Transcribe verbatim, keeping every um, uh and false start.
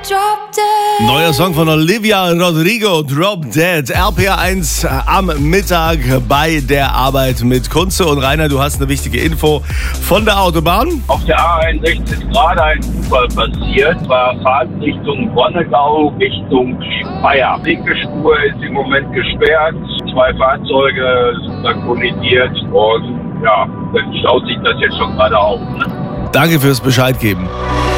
Neuer Song von Olivia Rodrigo, Drop Dead. R P R eins am Mittag bei der Arbeit mit Kunze. Und Rainer, du hast eine wichtige Info von der Autobahn. Auf der A einundsechzig ist gerade ein Unfall passiert. War Fahrt Richtung Wonnegau, Richtung Speyer. Die linke Spur ist im Moment gesperrt. Zwei Fahrzeuge sind da kollidiert. Und ja, dann staut sich das jetzt schon gerade auf. Ne? Danke fürs Bescheid geben.